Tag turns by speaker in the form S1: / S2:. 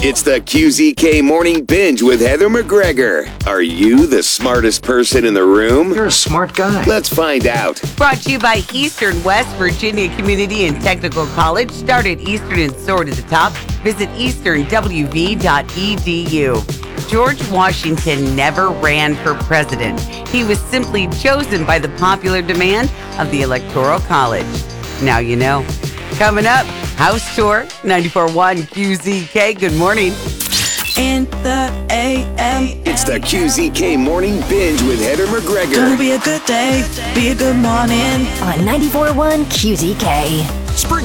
S1: It's the QZK Morning Binge with Heather McGregor. Are you the smartest person in the room?
S2: You're a smart guy.
S1: Let's find out.
S3: Brought to you by Eastern West Virginia Community and Technical College. Start at Eastern and soar to the top. Visit easternwv.edu. George Washington never ran for president. He was simply chosen by the popular demand of the Electoral College. Now you know. Coming up, House Tour, 94.1 QZK. Good morning.
S4: In the AM.
S1: It's the QZK Morning Binge with Heather
S4: Gonna
S1: McGregor.
S4: be a good day, be a good morning.
S5: On 94.1 QZK.
S2: Spring